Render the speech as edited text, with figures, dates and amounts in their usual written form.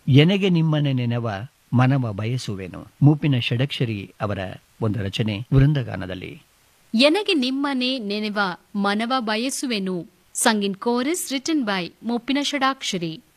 ಎನಗೆ ನಿಮ್ಮನೆ ನೆನವ ಮನವ ಬಯಸುವೆನು. ಮೂಪಿನ ಷಡಕ್ಷರಿ ಅವರ ಒಂದು ರಚನೆ ವೃಂದಗಾನದಲ್ಲಿ. ಎನಗೆ ನಿಮ್ಮನೆ ನೆನೆವ ಮನವ ಬಯಸುವೆನು. ಸಂಗ್ ಇನ್ ಕೋರಸ್ ರಿಟನ್ ಬೈ ಮೂಪಿನ ಷಡಾಕ್ಷರಿ.